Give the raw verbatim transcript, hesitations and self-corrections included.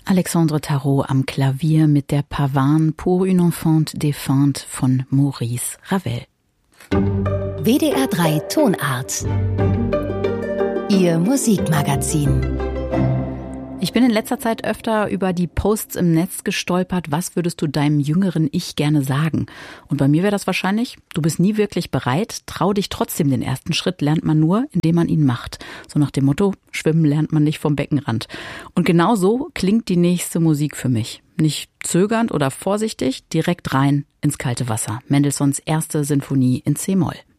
Alexandre Tarot am Klavier mit der Pavane pour une enfante défunte von Maurice Ravel. W D R drei Tonart. Ihr Musikmagazin. Ich bin in letzter Zeit öfter über die Posts im Netz gestolpert. Was würdest du deinem jüngeren Ich gerne sagen? Und bei mir wäre das wahrscheinlich: Du bist nie wirklich bereit, trau dich trotzdem, den ersten Schritt lernt man nur, indem man ihn macht. So nach dem Motto, schwimmen lernt man nicht vom Beckenrand. Und genau so klingt die nächste Musik für mich. Nicht zögernd oder vorsichtig, direkt rein ins kalte Wasser. Mendelssohns erste Sinfonie in C-Moll.